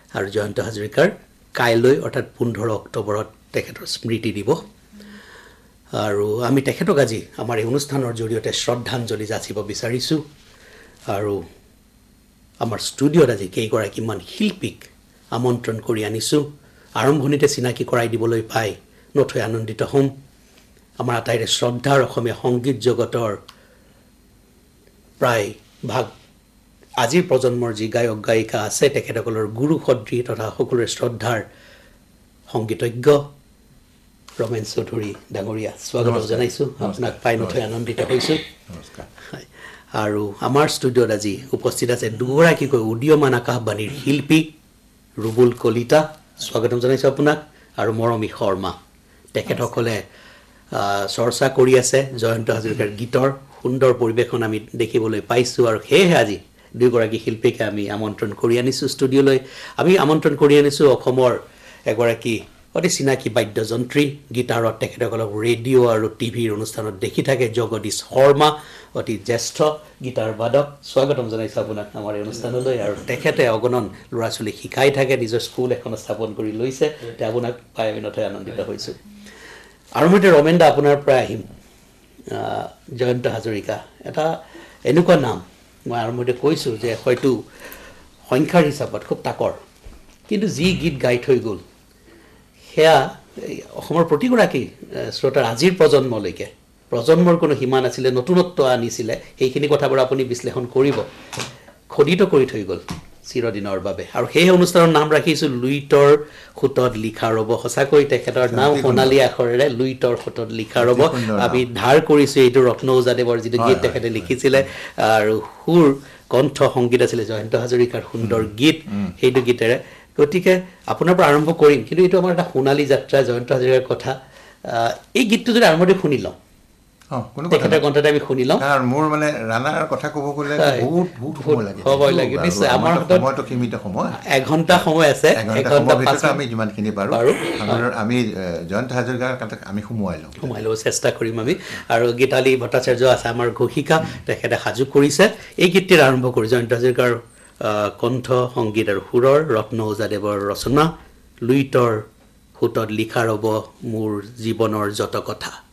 আৰু জয়ন্ত হাজৰিকাৰ কাইলৈ অৰ্থাৎ 15 অক্টোবৰত তেখেতৰ স্মৃতি দিব আৰু আমি তেখেতক আজি আমাৰ এই অনুষ্ঠানৰ জৰিয়তে শ্ৰদ্ধাঞ্জলি যাচিব বিচাৰিছোঁ আৰু আমাৰ ষ্টুডিঅ'ত আজি কেইগৰাকীমান শিল্পীক আমন্ত্ৰণ কৰি আনিছোঁ আৰম্ভণিতে চিনাকি কৰাই দিবলৈ পাই নথৈ আনন্দিত হ'ম আমাৰ আটাইৰে শ্ৰদ্ধাৰ অসমীয়া সংগীত জগতৰ প্ৰায় ভাগ আজিৰ প্ৰজন্মৰ যি গায়ক গায়িকা আছে তেখেতসকলৰ গুৰু সদৃশ তথা সকলোৰে শ্ৰদ্ধাৰ সংগীতজ্ঞ ৰমেন চৌধুৰী ডাঙৰীয়া স্বাগত জনাইছোঁ আপোনাক পাই নথৈ আনন্দিত হৈছোঁ নমস্কাৰ আৰু আমাৰ ষ্টুডিঅ'ত আজি উপস্থিত আছে দুগৰাকীকৈ উদীয়মান আকাশবাণীৰ শিল্পী ৰুবুল কলিতা স্বাগতম জনাইছোঁ আপোনাক আৰু মৰমী শৰ্মা তেখেতসকলে চৰ্চা কৰি আছে জয়ন্ত হাজৰিকাৰ গীতৰ সুন্দৰ পৰিৱেশন আমি দেখিবলৈ পাইছোঁ আৰু সেয়েহে আজি দুগৰাকী শিল্পীকে আমি আমন্ত্ৰণ কৰি আনিছোঁ ষ্টুডিঅ'লৈ আমি আমন্ত্ৰণ কৰি আনিছোঁ অসমৰ এগৰাকী অতি চিনাকি বাদ্যযন্ত্ৰী গীটাৰত তেখেতসকলক ৰেডিঅ' আৰু টিভিৰ অনুষ্ঠানত দেখি থাকে জগদীশ শৰ্মা অতি জ্যেষ্ঠ গীটাৰ বাদক স্বাগতম জনাইছোঁ আপোনাক আমাৰ এই অনুষ্ঠানলৈ আৰু তেখেতে অগণন ল'ৰা ছোৱালীক শিকাই থাকে নিজৰ স্কুল এখন স্থাপন কৰি লৈছে আপোনাক পাই আমি নথৈ আনন্দিত হৈছোঁ আৰম্ভণিতে ৰমেন দা আপোনাৰ পৰা আহিম জয়ন্ত হাজৰিকা এটা এনেকুৱা নাম মই আৰম্ভণিতে কৈছোঁ যে হয়তো সংখ্যাৰ হিচাপত খুব তাকৰ কিন্তু যি গীত গাই থৈ গ'ল সেয়া অসমৰ প্ৰতিগৰাকী শ্ৰোতাৰ আজিৰ প্ৰজন্মৰ কোনো সীমা নাছিলে নতুনত্ব আনিছিলে সেইখিনি কথাবোৰ আপুনি বিশ্লেষণ কৰিব খোদিত কৰি থৈ গ'ল চিৰদিনৰ বাবে আৰু সেই অনুষ্ঠানৰ নাম ৰাখিছোঁ লুইতৰ খুঁটত লিখা ৰ'ব সঁচাকৈ তেখেতৰ নাম সোণালী আখৰেৰে লুইতৰ খুঁটত লিখা ৰ'ব আমি ধাৰ কৰিছোঁ এইটো ৰত্ন ওজাদেৱৰ যিটো গীত তেখেতে লিখিছিলে আৰু সুৰ কণ্ঠ সংগীত আছিলে জয়ন্ত হাজৰিকাৰ সুন্দৰ গীত সেইটো গীতেৰে গতিকে আপোনাৰ পৰা আৰম্ভ কৰিম কিন্তু এইটো আমাৰ এটা সোণালী যাত্ৰা জয়ন্ত হাজৰিকাৰ কথা এই গীতটো যদি আৰম্ভতে শুনি লওঁ তেখেতৰ কণ্ঠতে আমি শুনি লওঁ মোৰ মানে ৰাণাৰ কথা ক'ব গ'লে বহুত সময় লাগে নিশ্চয় আমাৰ সময়টো সীমিত সময় এঘণ্টা সময় আছে আমি যিমানখিনি পাৰোঁ আমি জয়ন্ত হাজৰিকাৰ আমি সোমোৱাই লওঁ চেষ্টা কৰিম আমি আৰু গীতালী ভট্টাচাৰ্য আছে আমাৰ ঘোষিকা তেখেতে সাজু কৰিছে এই গীতটিৰ আৰম্ভ কৰি জয়ন্ত হাজৰিকাৰ কণ্ঠ সংগীত আৰু সুৰৰ ৰত্ন ওজাদেৱৰ ৰচনা লুইতৰ খুঁটত লিখা ৰ'ব মোৰ জীৱনৰ যত কথা